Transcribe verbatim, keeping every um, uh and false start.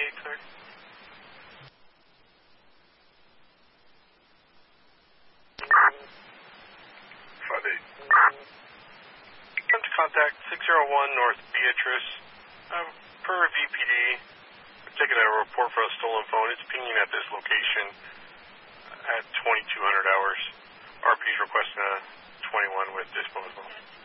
eight cleared. five eight. Come to contact six oh one North Beatrice. Um, per V P D, we're taking a report for a stolen phone. It's pinging at this location at twenty-two hundred hours. R P's requesting a twenty-one with disposal.